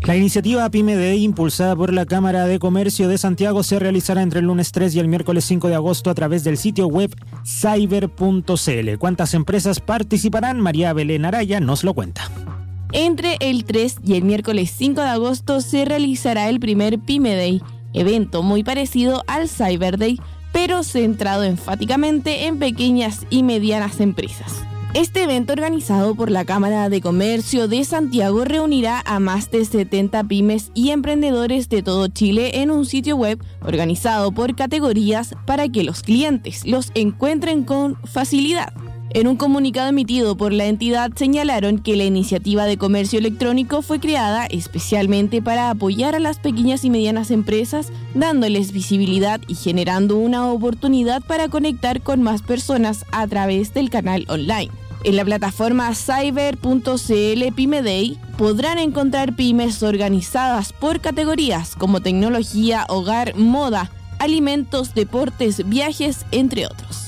La iniciativa Pyme Day, impulsada por la Cámara de Comercio de Santiago, se realizará entre el lunes 3 y el miércoles 5 de agosto a través del sitio web cyber.cl. ¿Cuántas empresas participarán? María Belén Araya nos lo cuenta. Entre el 3 y el miércoles 5 de agosto se realizará el primer Pyme Day, evento muy parecido al Cyber Day, pero centrado enfáticamente en pequeñas y medianas empresas. Este evento, organizado por la Cámara de Comercio de Santiago, reunirá a más de 70 pymes y emprendedores de todo Chile en un sitio web organizado por categorías para que los clientes los encuentren con facilidad. En un comunicado emitido por la entidad señalaron que la iniciativa de comercio electrónico fue creada especialmente para apoyar a las pequeñas y medianas empresas, dándoles visibilidad y generando una oportunidad para conectar con más personas a través del canal online. En la plataforma cyber.cl Pyme Day podrán encontrar pymes organizadas por categorías como tecnología, hogar, moda, alimentos, deportes, viajes, entre otros.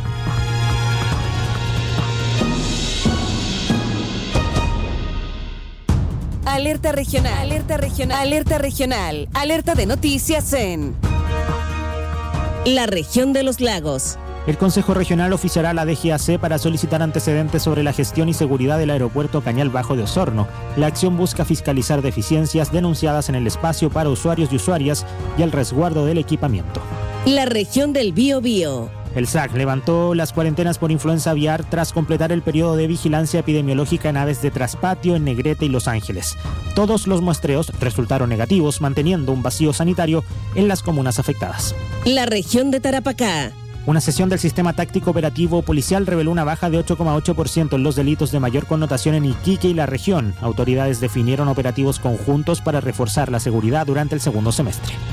Alerta regional, alerta regional, alerta regional, alerta de noticias en la región de los lagos. El Consejo Regional oficiará a la DGAC para solicitar antecedentes sobre la gestión y seguridad del aeropuerto Cañal Bajo de Osorno. La acción busca fiscalizar deficiencias denunciadas en el espacio para usuarios y usuarias y el resguardo del equipamiento. La región del Biobío. El SAC levantó las cuarentenas por influenza aviar tras completar el periodo de vigilancia epidemiológica en aves de Traspatio, en Negrete y Los Ángeles. Todos los muestreos resultaron negativos, manteniendo un vacío sanitario en las comunas afectadas. La región de Tarapacá. Una sesión del Sistema Táctico Operativo Policial reveló una baja de 8,8% en los delitos de mayor connotación en Iquique y la región. Autoridades definieron operativos conjuntos para reforzar la seguridad durante el segundo semestre.